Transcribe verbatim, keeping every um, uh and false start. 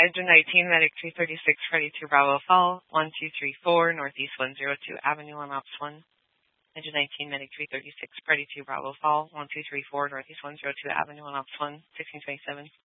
Engine nineteen, Medic three thirty-six, Freddy two Bravo Fall, one two three four, Northeast one zero two Avenue on Ops one. Engine nineteen, Medic three thirty-six, Freddy two Bravo Fall, one two three four, Northeast one zero two Avenue on Ops one, sixteen twenty-seven.